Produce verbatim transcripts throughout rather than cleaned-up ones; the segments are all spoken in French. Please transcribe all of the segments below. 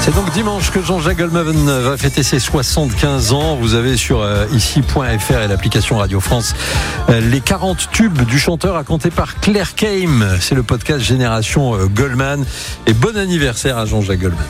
C'est donc dimanche que Jean-Jacques Goldman va fêter ses soixante-quinze ans. Vous avez sur euh, ici point f r et l'application Radio France euh, les quarante tubes du chanteur racontés par Claire Kame. C'est le podcast Génération euh, Goldman. Et bon anniversaire à Jean-Jacques Goldman.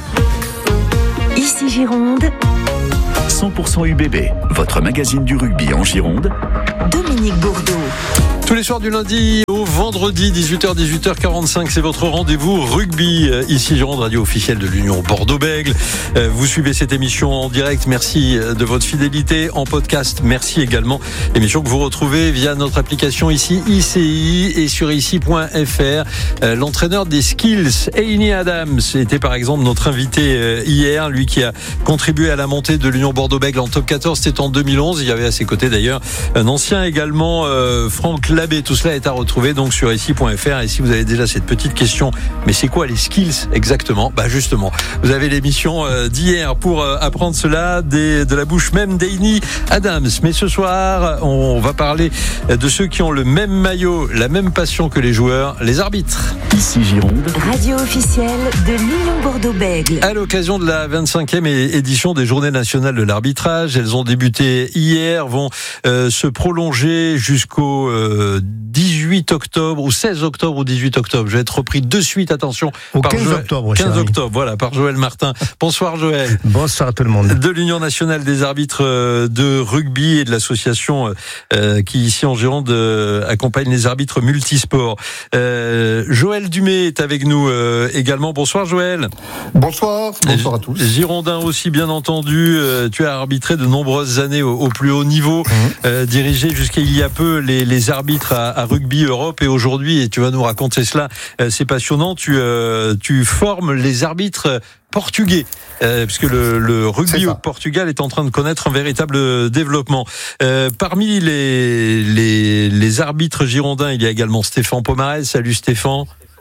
Ici Gironde. cent pour cent U B B, votre magazine du rugby en Gironde. Dominique Bourdeau. Tous les soirs du lundi au vendredi, dix-huit heures, dix-huit heures quarante-cinq, c'est votre rendez-vous rugby. Ici Gironde, radio officielle de l'Union Bordeaux-Bègles. Vous suivez cette émission en direct. Merci de votre fidélité. En podcast, merci également. Émission que vous retrouvez via notre application ici, I C I, et sur ici point f r. L'entraîneur des Skills, Heini Adams, était par exemple notre invité hier. Lui qui a contribué à la montée de l'Union Bordeaux-Bègles en top quatorze, c'était en deux mille onze. Il y avait à ses côtés d'ailleurs un ancien également, euh, Franck Labbé. Tout cela est à retrouver donc sur ici point f r. Et si vous avez déjà cette petite question, mais c'est quoi les skills exactement? Bah justement, vous avez l'émission d'hier pour apprendre cela des, de la bouche même d'Heini Adams. Mais ce soir, on va parler de ceux qui ont le même maillot, la même passion que les joueurs, les arbitres. Ici Gironde, radio officielle de l'Union Bordeaux-Bègles. À l'occasion de la vingt-cinquième édition des Journées nationales de l'arbitrage, elles ont débuté hier, vont euh, se prolonger jusqu'au euh, dix-huit octobre ou seize octobre ou dix-huit octobre. Je vais être repris de suite, attention. Au par quinze Joël, octobre. quinze chérie. octobre, voilà, par Joël Martin. Bonsoir Joël. Bonsoir à tout le monde. De l'Union nationale des arbitres de rugby et de l'association euh, qui ici en Gironde euh, accompagne les arbitres multisports. Euh, Joël Dumay est avec nous euh, également. Bonsoir Joël. Bonsoir, bonsoir à tous. Girondin aussi bien entendu. Euh, tu as arbitré de nombreuses années au, au plus haut niveau, mmh. euh, dirigé jusqu'à il y a peu les, les arbitres à, à Rugby Europe, et aujourd'hui, et tu vas nous raconter cela, euh, c'est passionnant, tu, euh, tu formes les arbitres portugais, euh, puisque le, le rugby au Portugal est en train de connaître un véritable développement. Euh, parmi les, les, les arbitres girondins, il y a également Stéphane Pomarez. Salut Stéphane.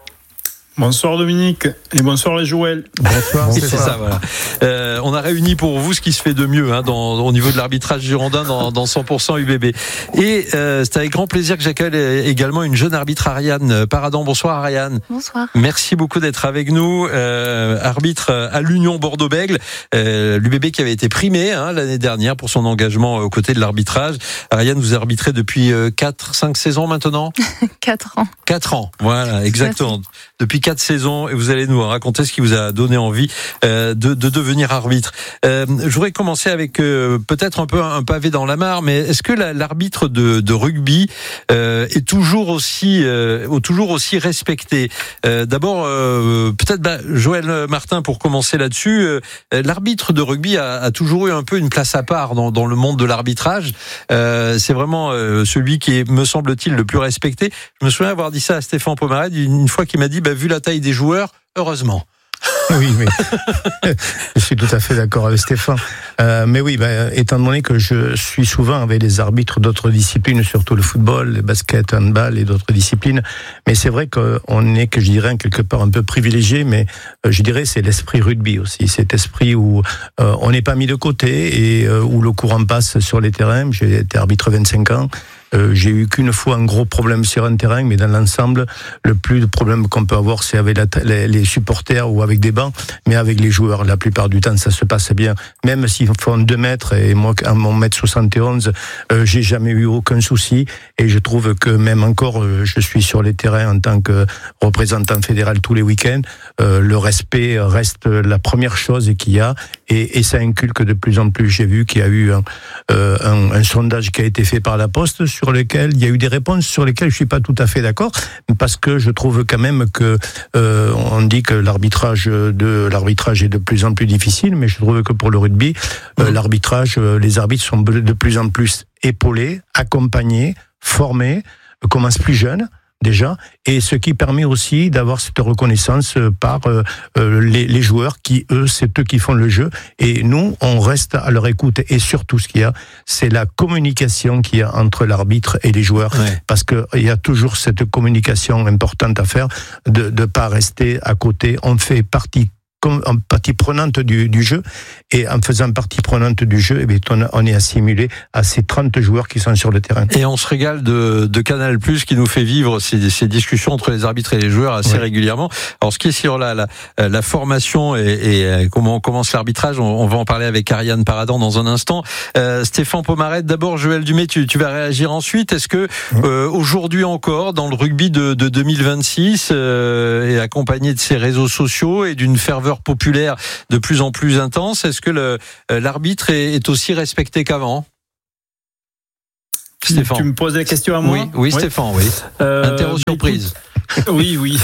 Bonsoir Dominique et bonsoir les Joël. Bonsoir. C'est ça, voilà. Euh, on a réuni pour vous ce qui se fait de mieux hein, dans, au niveau de l'arbitrage girondin dans, dans cent pour cent U B B. Et euh, c'est avec grand plaisir que j'accueille également une jeune arbitre, Ariane Paradon. Bonsoir Ariane. Bonsoir. Merci beaucoup d'être avec nous. Euh, arbitre à l'Union Bordeaux-Bègles, euh, l'U B B qui avait été primé hein, l'année dernière pour son engagement aux côtés de l'arbitrage. Ariane, vous arbitrez depuis quatre, cinq saisons maintenant. quatre ans. quatre ans, voilà, exactement. Depuis quatre saisons, et vous allez nous raconter ce qui vous a donné envie euh, de, de devenir arbitre. Euh, je voudrais commencer avec euh, peut-être un peu un pavé dans la mare, mais est-ce que la, l'arbitre de, de rugby euh, est toujours aussi, euh, toujours aussi respecté? euh, D'abord, euh, peut-être bah, Joël Martin pour commencer là-dessus. Euh, l'arbitre de rugby a, a toujours eu un peu une place à part dans, dans le monde de l'arbitrage. Euh, c'est vraiment euh, celui qui est, me semble-t-il, le plus respecté. Je me souviens avoir dit ça à Stéphane Pomarez une fois qu'il m'a dit bah, vu la taille des joueurs, heureusement. Oui, mais je suis tout à fait d'accord avec Stéphane. Euh, mais oui, bah, étant donné que je suis souvent avec les arbitres d'autres disciplines, surtout le football, le basket, le handball et d'autres disciplines, mais c'est vrai qu'on est, que je dirais, quelque part un peu privilégié, mais euh, je dirais c'est l'esprit rugby aussi, cet esprit où euh, on n'est pas mis de côté et euh, où le courant passe sur les terrains. J'ai été arbitre vingt-cinq ans. Euh, j'ai eu qu'une fois un gros problème sur un terrain, mais dans l'ensemble, le plus de problème qu'on peut avoir, c'est avec la, les, les supporters ou avec des bancs, mais avec les joueurs. La plupart du temps, ça se passe bien. Même s'ils font deux mètres, et moi, à mon mètre soixante et onze, euh, j'ai jamais eu aucun souci. Et je trouve que même encore, euh, je suis sur les terrains en tant que représentant fédéral tous les week-ends. Euh, le respect reste la première chose qu'il y a, et, et ça inculque de plus en plus. J'ai vu qu'il y a eu un, euh, un, un sondage qui a été fait par la Poste sur lequel il y a eu des réponses sur lesquelles je suis pas tout à fait d'accord, parce que je trouve quand même que euh, on dit que l'arbitrage de l'arbitrage est de plus en plus difficile, mais je trouve que pour le rugby, euh, l'arbitrage, euh, les arbitres sont de plus en plus épaulés, accompagnés, formés, euh, commencent plus jeunes déjà, et ce qui permet aussi d'avoir cette reconnaissance par euh, euh, les, les joueurs qui, eux, c'est eux qui font le jeu, et nous, on reste à leur écoute, et surtout ce qu'il y a, c'est la communication qu'il y a entre l'arbitre et les joueurs, ouais. Parce qu'il y a toujours cette communication importante à faire, de ne pas rester à côté. On fait partie comme en partie prenante du, du jeu. Et en faisant partie prenante du jeu, eh bien, on, on est assimilé à ces trente joueurs qui sont sur le terrain. Et on se régale de, de Canal+, qui nous fait vivre ces, ces discussions entre les arbitres et les joueurs assez oui. régulièrement. Alors, ce qui est sur la, la, la formation et, et comment on commence l'arbitrage, on, on va en parler avec Ariane Paradan dans un instant. Euh, Stéphane Pomaret, d'abord, Joël Dumais, tu, tu vas réagir ensuite. Est-ce que euh, aujourd'hui encore, dans le rugby de, de deux mille vingt-six, euh, et accompagné de ces réseaux sociaux et d'une ferveur populaire de plus en plus intense, est-ce que le, l'arbitre est, est aussi respecté qu'avant ? Stéphane. Tu me poses la question à moi ? Oui, oui, Stéphane, oui. Euh, Interro surprise. Oui, oui.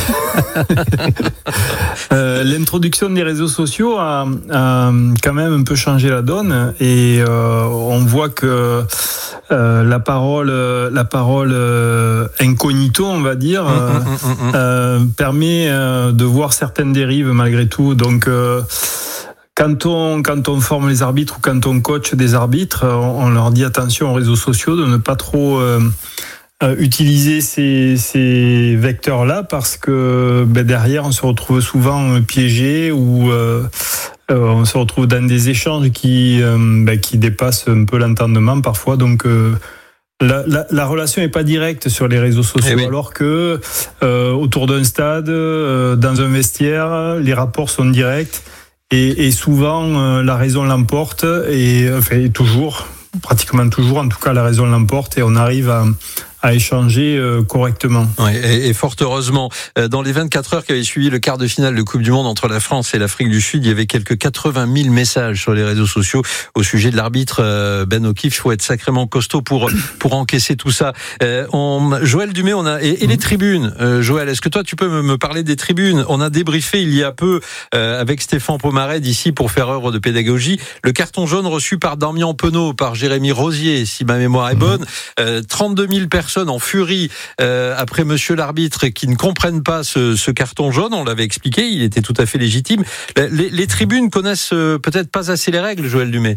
euh, l'introduction des réseaux sociaux a, a quand même un peu changé la donne et euh, on voit que euh, la parole, la parole euh, incognito, on va dire, mmh, euh, mmh, mmh. Euh, permet euh, de voir certaines dérives malgré tout. Donc euh, Quand on, quand on forme les arbitres ou quand on coach des arbitres, on, on leur dit attention aux réseaux sociaux, de ne pas trop euh, euh, utiliser ces, ces vecteurs-là parce que ben, derrière, on se retrouve souvent piégé ou euh, euh, on se retrouve dans des échanges qui, euh, ben, qui dépassent un peu l'entendement parfois. Donc, euh, La, la, la relation n'est pas directe sur les réseaux sociaux, oui. alors que euh, autour d'un stade, euh, dans un vestiaire, les rapports sont directs. Et, et souvent, euh, la raison l'emporte, et enfin, toujours, pratiquement toujours, en tout cas, la raison l'emporte, et on arrive à, à échanger euh, correctement. Oui, et, et fort heureusement, dans les vingt-quatre heures qui avaient suivi le quart de finale de Coupe du Monde entre la France et l'Afrique du Sud, il y avait quelques quatre-vingt mille messages sur les réseaux sociaux au sujet de l'arbitre Ben O'Keefe. Il faut être sacrément costaud pour pour encaisser tout ça. Euh, on, Joël Dumais, on a et, et les tribunes. Euh, Joël, est-ce que toi tu peux me, me parler des tribunes ? On a débriefé il y a peu euh, avec Stéphane Pomaret d'ici pour faire œuvre de pédagogie le carton jaune reçu par Damian Penaud, par Jérémy Rosier, si ma mémoire est bonne. Euh, trente-deux mille personnes en furie euh, après monsieur l'arbitre qui ne comprennent pas ce, ce carton jaune. On l'avait expliqué, il était tout à fait légitime. Les, les tribunes connaissent euh, peut-être pas assez les règles, Joël Dumais.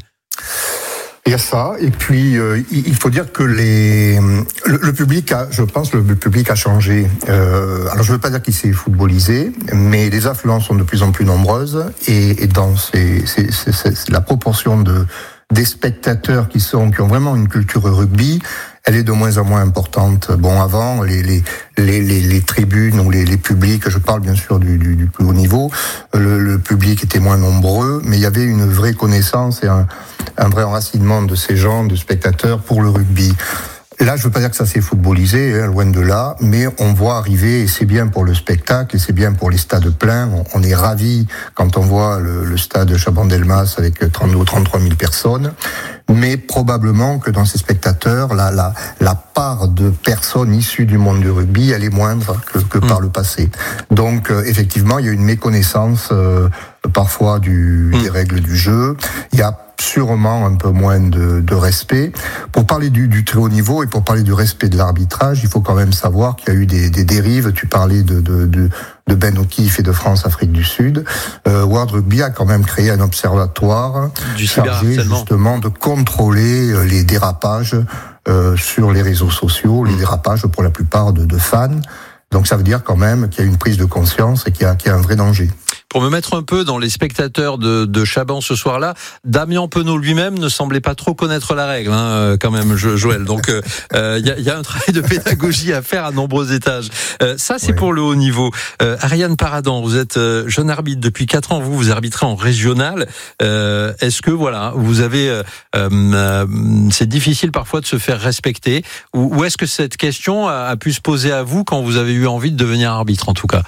Il y a ça, et puis euh, il faut dire que les le, le public a, je pense, le public a changé. Euh, alors je veux pas dire qu'il s'est footballisé, mais les affluences sont de plus en plus nombreuses, et, et dans ces, ces, ces, ces, la proportion de des spectateurs qui sont qui ont vraiment une culture rugby, elle est de moins en moins importante. Bon, avant, les les les les, les tribunes ou les, les publics, je parle bien sûr du, du, du plus haut niveau, le, le public était moins nombreux, mais il y avait une vraie connaissance et un, un vrai enracinement de ces gens, de spectateurs pour le rugby. Là, je veux pas dire que ça s'est footballisé, hein, loin de là, mais on voit arriver, et c'est bien pour le spectacle, et c'est bien pour les stades pleins. On, on est ravis quand on voit le, le stade Chabandelmas avec trente-deux ou trente-trois mille personnes. Mais probablement que dans ces spectateurs, la, la, la part de personnes issues du monde du rugby, elle est moindre que, que par le passé. Donc, euh, effectivement, il y a une méconnaissance euh, parfois du, des règles du jeu. Il y a sûrement un peu moins de, de respect. Pour parler du, du très haut niveau et pour parler du respect de l'arbitrage, il faut quand même savoir qu'il y a eu des, des dérives. Tu parlais de, de, de, de Ben O'Keefe et de France-Afrique du Sud. Euh, World Rugby a quand même créé un observatoire du chargé justement de contrôler les dérapages euh, sur les réseaux sociaux, les dérapages pour la plupart de, de fans. Donc ça veut dire quand même qu'il y a une prise de conscience et qu'il y a, qu'il y a un vrai danger. Pour me mettre un peu dans les spectateurs de, de Chaban ce soir-là, Damian Penaud lui-même ne semblait pas trop connaître la règle, hein, quand même, Joël. Donc, il euh, y, a, y a un travail de pédagogie à faire à nombreux étages. Euh, ça, c'est oui. pour le haut niveau. Euh, Ariane Paradan, vous êtes euh, jeune arbitre depuis quatre ans. Vous, vous arbitrez en régional. Euh, est-ce que, voilà, vous avez, euh, euh, c'est difficile parfois de se faire respecter, ou, ou est-ce que cette question a, a pu se poser à vous quand vous avez eu envie de devenir arbitre, en tout cas?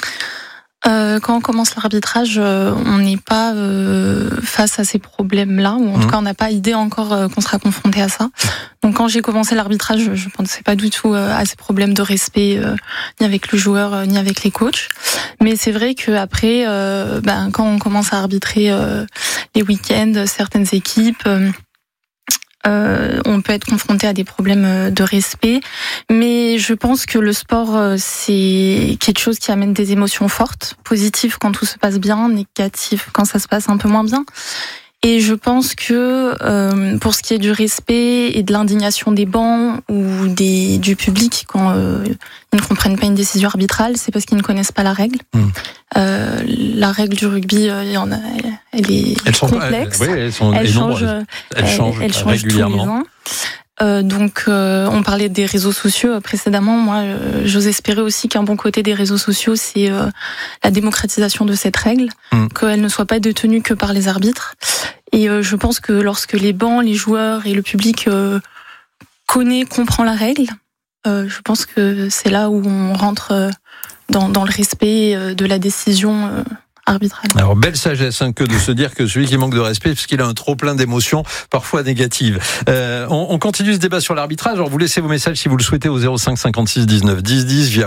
Euh, quand on commence l'arbitrage, euh, on n'est pas euh, face à ces problèmes-là, ou en mmh. tout cas on n'a pas idée encore euh, qu'on sera confronté à ça. Donc quand j'ai commencé l'arbitrage, je ne pensais pas du tout euh, à ces problèmes de respect, euh, ni avec le joueur, euh, ni avec les coachs. Mais c'est vrai qu'après, euh, ben, quand on commence à arbitrer euh, les week-ends, certaines équipes... Euh, Euh, on peut être confronté à des problèmes de respect, mais je pense que le sport, c'est quelque chose qui amène des émotions fortes, positives quand tout se passe bien, négatives quand ça se passe un peu moins bien. Et je pense que euh, pour ce qui est du respect et de l'indignation des bancs ou des, du public quand euh, ils ne comprennent pas une décision arbitrale, c'est parce qu'ils ne connaissent pas la règle. Mmh. Euh, la règle du rugby, euh, il y en a, elle est elles sont, complexe. Elles, oui, elles, sont, elle, change, elles, elles changent, elle, elle change régulièrement. Tous les ans. Euh, donc, euh, on parlait des réseaux sociaux euh, précédemment. Moi, euh, j'ose espérer aussi qu'un bon côté des réseaux sociaux, c'est euh, la démocratisation de cette règle, mmh. qu'elle ne soit pas détenue que par les arbitres. Et euh, je pense que lorsque les bancs, les joueurs et le public euh, connaît, comprend la règle, euh, je pense que c'est là où on rentre euh, dans, dans le respect euh, de la décision euh, arbitrale. Alors, belle sagesse hein, que de se dire que celui qui manque de respect, parce qu'il a un trop plein d'émotions, parfois négatives. Euh, on, on continue ce débat sur l'arbitrage. Alors, vous laissez vos messages si vous le souhaitez au zéro cinq cinquante-six dix-neuf dix dix via